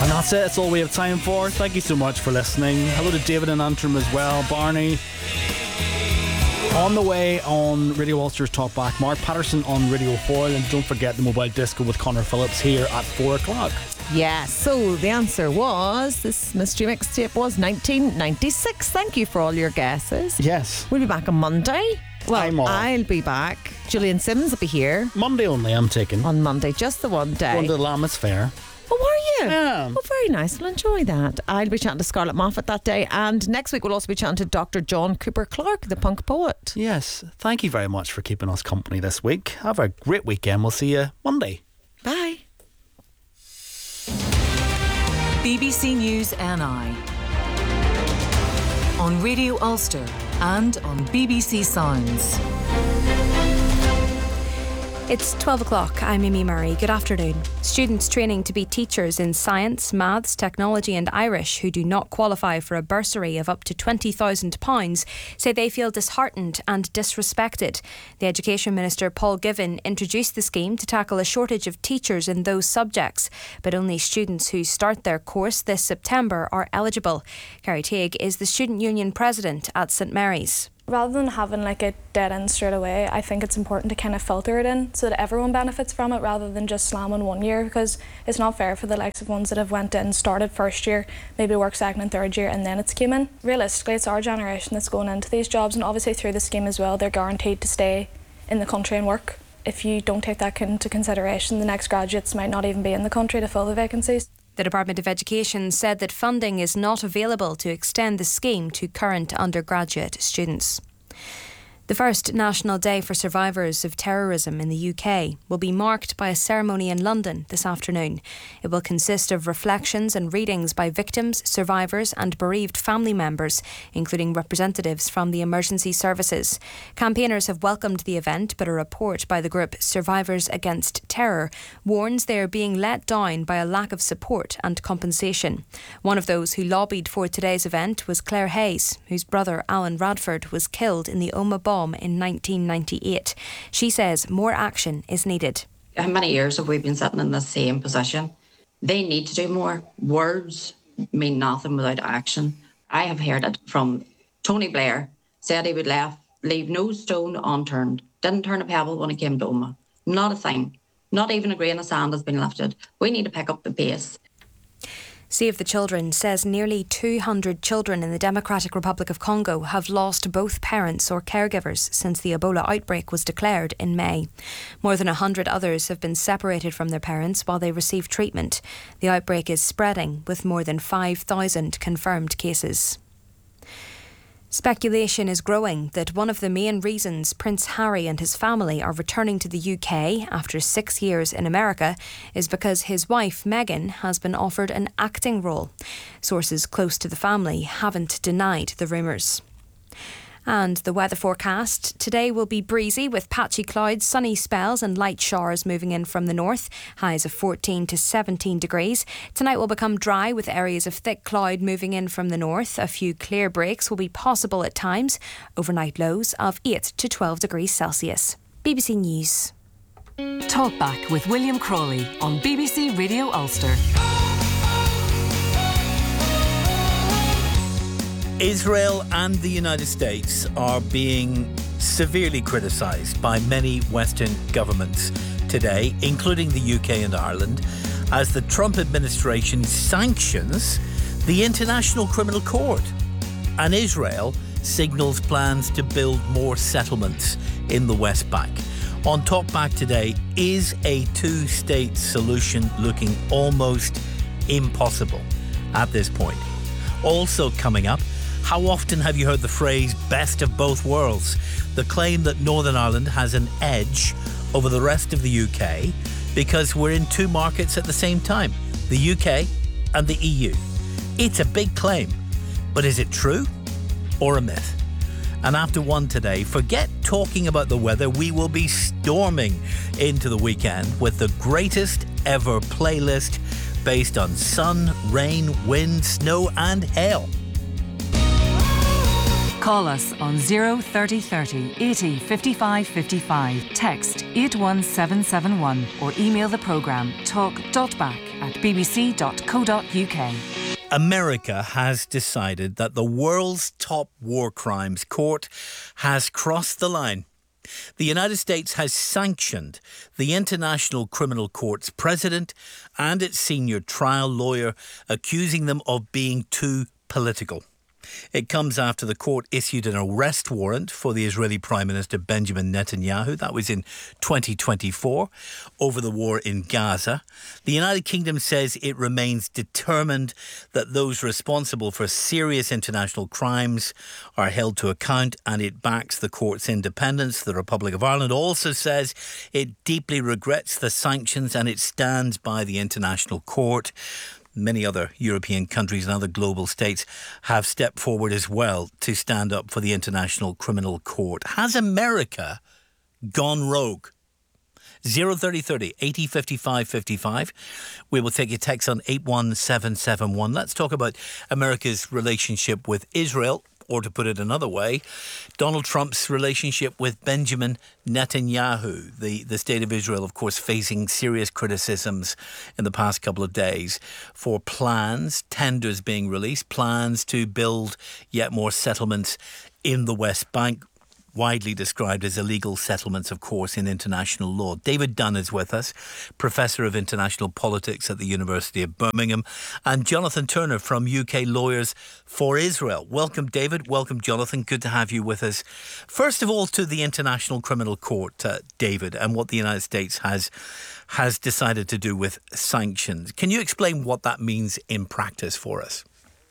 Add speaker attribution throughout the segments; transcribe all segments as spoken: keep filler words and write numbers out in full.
Speaker 1: And that's it, that's all we have time for. Thank you so much for listening. Hello to David and Antrim as well. Barney on the way on Radio Ulster's Talk Back. Mark Patterson on Radio four. And don't forget the Mobile Disco with Connor Phillips here at four o'clock.
Speaker 2: Yeah, so the answer was, this mystery mixtape was nineteen ninety-six. Thank you for all your guesses.
Speaker 1: Yes.
Speaker 2: We'll be back on Monday. Well,
Speaker 1: I'm off.
Speaker 2: I'll be back. Julian Simmons will be here.
Speaker 1: Monday only, I'm taking.
Speaker 2: On Monday, just the one day.
Speaker 1: Going to the Lammas Fair.
Speaker 2: Oh, are you?
Speaker 1: Yeah.
Speaker 2: Oh, very nice. We'll enjoy that. I'll be chatting to Scarlett Moffat that day. And next week we'll also be chatting to Doctor John Cooper Clarke, the punk poet.
Speaker 1: Yes. Thank you very much for keeping us company this week. Have a great weekend. We'll see you Monday.
Speaker 2: Bye.
Speaker 3: B B C News N I on Radio Ulster and on B B C Sounds.
Speaker 4: It's twelve o'clock. I'm Amy Murray. Good afternoon. Students training to be teachers in science, maths, technology and Irish who do not qualify for a bursary of up to twenty thousand pounds say they feel disheartened and disrespected. The Education Minister, Paul Givan, introduced the scheme to tackle a shortage of teachers in those subjects, but only students who start their course this September are eligible. Carrie Teague is the Student Union President at St Mary's.
Speaker 5: Rather than having like a dead end straight away, I think it's important to kind of filter it in so that everyone benefits from it rather than just slamming one year, because it's not fair for the likes of ones that have went in, started first year, maybe worked second and third year and then it's came in. Realistically, it's our generation that's going into these jobs, and obviously through the scheme as well, they're guaranteed to stay in the country and work. If you don't take that into consideration, the next graduates might not even be in the country to fill the vacancies.
Speaker 4: The Department of Education said that funding is not available to extend the scheme to current undergraduate students. The first National Day for Survivors of Terrorism in the U K will be marked by a ceremony in London this afternoon. It will consist of reflections and readings by victims, survivors and bereaved family members, including representatives from the emergency services. Campaigners have welcomed the event, but a report by the group Survivors Against Terror warns they are being let down by a lack of support and compensation. One of those who lobbied for today's event was Claire Hayes, whose brother Alan Radford was killed in the Omagh bomb in nineteen ninety-eight. She says more action is needed.
Speaker 6: How many years have we been sitting in the same position? They need to do more. Words mean nothing without action. I have heard it from Tony Blair, said he would left, leave no stone unturned. Didn't turn a pebble when it came to Omagh. Not a thing. Not even a grain of sand has been lifted. We need to pick up the pace.
Speaker 4: Save the Children says nearly two hundred children in the Democratic Republic of Congo have lost both parents or caregivers since the Ebola outbreak was declared in May. More than one hundred others have been separated from their parents while they receive treatment. The outbreak is spreading, with more than five thousand confirmed cases. Speculation is growing that one of the main reasons Prince Harry and his family are returning to the U K after six years in America is because his wife Meghan has been offered an acting role. Sources close to the family haven't denied the rumours. And the weather forecast. Today will be breezy with patchy clouds, sunny spells and light showers moving in from the north. Highs of fourteen to seventeen degrees. Tonight will become dry with areas of thick cloud moving in from the north. A few clear breaks will be possible at times. Overnight lows of eight to twelve degrees Celsius. B B C News.
Speaker 3: Talk Back with William Crawley on B B C Radio Ulster.
Speaker 7: Israel and the United States are being severely criticised by many Western governments today, including the U K and Ireland, as the Trump administration sanctions the International Criminal Court. And Israel signals plans to build more settlements in the West Bank. On Talkback today, is a two-state solution looking almost impossible at this point? Also coming up, how often have you heard the phrase best of both worlds? The claim that Northern Ireland has an edge over the rest of the U K because we're in two markets at the same time, the U K and the E U. It's a big claim, but is it true or a myth? And after one today, forget talking about the weather. We will be storming into the weekend with the greatest ever playlist based on sun, rain, wind, snow and hail.
Speaker 3: Call us on zero thirty thirty eighty fifty-five fifty-five. Text eight one seven seven one or email the programme talk dot back at b b c dot co dot u k.
Speaker 7: America has decided that the world's top war crimes court has crossed the line. The United States has sanctioned the International Criminal Court's president and its senior trial lawyer, accusing them of being too political. It comes after the court issued an arrest warrant for the Israeli Prime Minister Benjamin Netanyahu. That was in twenty twenty-four, over the war in Gaza. The United Kingdom says it remains determined that those responsible for serious international crimes are held to account, and it backs the court's independence. The Republic of Ireland also says it deeply regrets the sanctions and it stands by the International Court. Many other European countries and other global states have stepped forward as well to stand up for the International Criminal Court. Has America gone rogue? zero thirty thirty eighty fifty-five fifty-five. We will take your text on eight one seven seven one. Let's talk about America's relationship with Israel. Or to put it another way, Donald Trump's relationship with Benjamin Netanyahu. The, the state of Israel, of course, facing serious criticisms in the past couple of days for plans, tenders being released, plans to build yet more settlements in the West Bank, widely described as illegal settlements, of course, in international law. David Dunn is with us, Professor of International Politics at the University of Birmingham, and Jonathan Turner from U K Lawyers for Israel. Welcome, David. Welcome, Jonathan. Good to have you with us. First of all, to the International Criminal Court, uh, David, and what the United States has has decided to do with sanctions. Can you explain what that means in practice for us?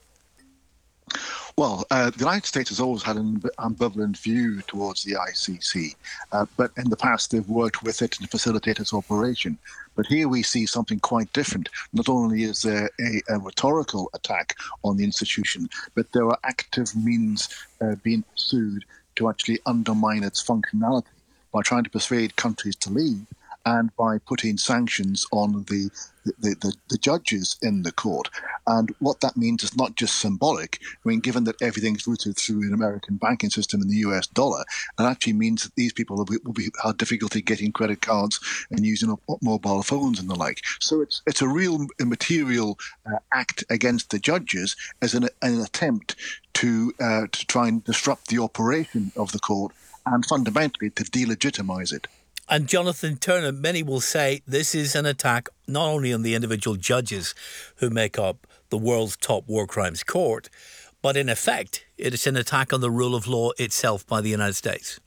Speaker 8: Well, uh, the United States has always had an ambivalent view towards the I C C, uh, but in the past they've worked with it to facilitate its operation. But here we see something quite different. Not only is there a, a rhetorical attack on the institution, but there are active means uh, being pursued to actually undermine its functionality by trying to persuade countries to leave and by putting sanctions on the The, the, the judges in the court. And what that means is not just symbolic. I mean, given that everything's routed through an American banking system in the U S dollar, it actually means that these people will be, will be have difficulty getting credit cards and using up mobile phones and the like. So it's it's a real material uh, act against the judges as an, an attempt to uh, to try and disrupt the operation of the court and fundamentally to delegitimize it.
Speaker 7: And Jonathan Turner, many will say this is an attack not only on the individual judges who make up the world's top war crimes court, but in effect, it is an attack on the rule of law itself by the United States.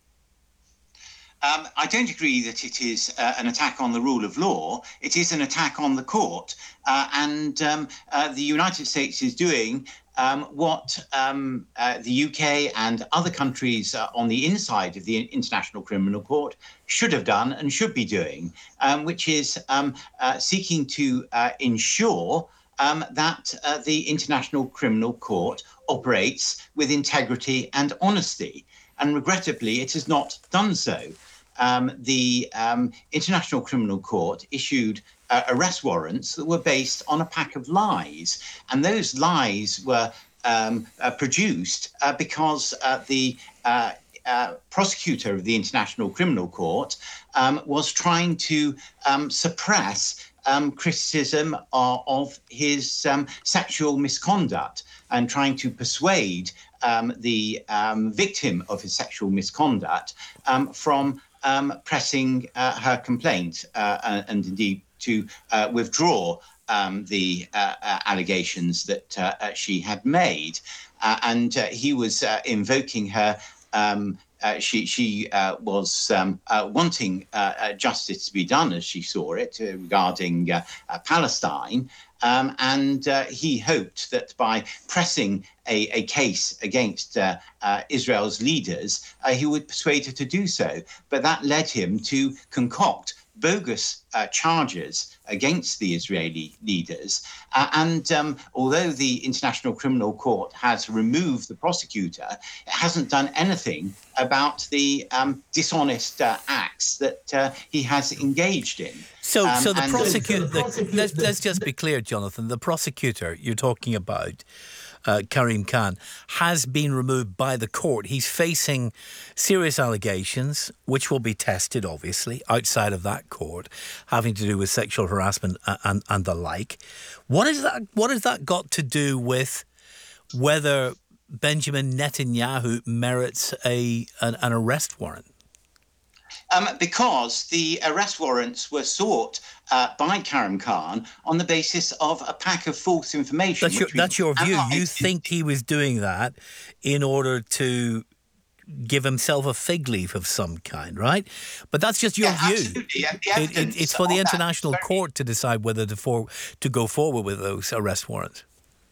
Speaker 9: Um, I don't agree that it is uh, an attack on the rule of law. It is an attack on the court. Uh, and um, uh, the United States is doing um, what um, uh, the U K and other countries uh, on the inside of the International Criminal Court should have done and should be doing, um, which is um, uh, seeking to uh, ensure um, that uh, the International Criminal Court operates with integrity and honesty. And regrettably, it has not done so. Um, the um, International Criminal Court issued uh, arrest warrants that were based on a pack of lies. And those lies were um, uh, produced uh, because uh, the uh, uh, prosecutor of the International Criminal Court um, was trying to um, suppress um, criticism of, of his um, sexual misconduct and trying to persuade um, the um, victim of his sexual misconduct um, from Um, pressing uh, her complaint uh, and, and indeed to uh, withdraw um, the uh, uh, allegations that uh, uh, she had made. Uh, and uh, he was uh, invoking her. Um, uh, she she uh, was um, uh, wanting uh, uh, justice to be done, as she saw it, uh, regarding uh, uh, Palestine. Um, and uh, he hoped that by pressing a, a case against uh, uh, Israel's leaders, uh, he would persuade her to do so. But that led him to concoct bogus uh, charges against the Israeli leaders. Uh, and um, although the International Criminal Court has removed the prosecutor, it hasn't done anything about the um, dishonest uh, acts that uh, he has engaged in.
Speaker 7: So,
Speaker 9: um,
Speaker 7: so the prosecutor,
Speaker 9: the,
Speaker 7: let's, let's just be clear, Jonathan, the prosecutor you're talking about uh, Karim Khan, has been removed by the court. He's facing serious allegations, which will be tested, obviously, outside of that court, having to do with sexual harassment and, and, and the like. What is that? What has that got to do with whether Benjamin Netanyahu merits a an, an arrest warrant?
Speaker 9: Um, because the arrest warrants were sought uh, by Karim Khan on the basis of a pack of false information.
Speaker 7: That's your, that's your view. You think he was doing that in order to give himself a fig leaf of some kind, right? But that's just your
Speaker 9: yeah,
Speaker 7: view.
Speaker 9: Absolutely. Yeah,
Speaker 7: it, it, it's for the international court to decide whether to, for, to go forward with those arrest warrants.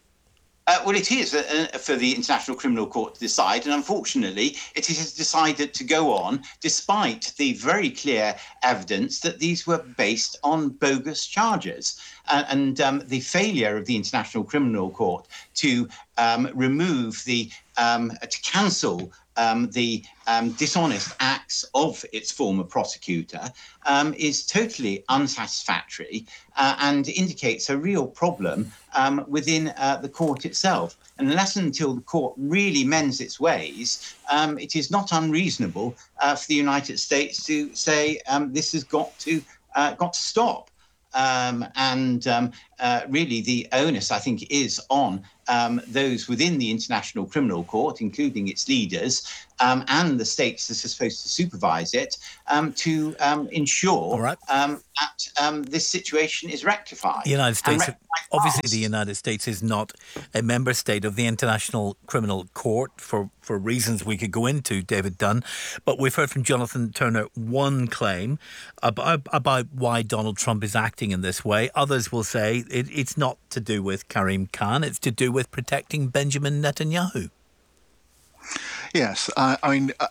Speaker 9: Uh, well, it is uh, for the International Criminal Court to decide, and unfortunately, it has decided to go on despite the very clear evidence that these were based on bogus charges. Uh, and um, the failure of the International Criminal Court to um, remove the, um, to cancel Um, the um, dishonest acts of its former prosecutor um, is totally unsatisfactory uh, and indicates a real problem um, within uh, the court itself. And unless until the court really mends its ways, um, it is not unreasonable uh, for the United States to say um, this has got to uh, got to stop. Um, and um, uh, really the onus, I think, is on um, those within the International Criminal Court, including its leaders, um, and the states that are supposed to supervise it, um, to um, ensure
Speaker 7: right.
Speaker 9: um, that um, this situation is rectified.
Speaker 7: The United States,
Speaker 9: rectified
Speaker 7: obviously
Speaker 9: fast.
Speaker 7: the United States is not a member state of the International Criminal Court for, for reasons we could go into, David Dunn. But we've heard from Jonathan Turner one claim about, about why Donald Trump is acting in this way. Others will say it, it's not to do with Karim Khan, it's to do with protecting Benjamin Netanyahu.
Speaker 8: Yes, uh, I mean,